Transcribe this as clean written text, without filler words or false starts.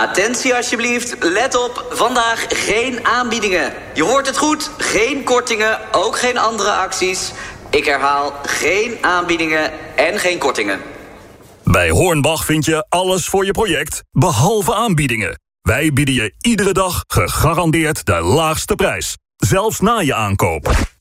Attentie alsjeblieft, let op, vandaag geen aanbiedingen. Je hoort het goed, geen kortingen, ook geen andere acties. Ik herhaal, geen aanbiedingen en geen kortingen. Bij Hornbach vind je alles voor je project, behalve aanbiedingen. Wij bieden je iedere dag gegarandeerd de laagste prijs. Zelfs na je aankoop.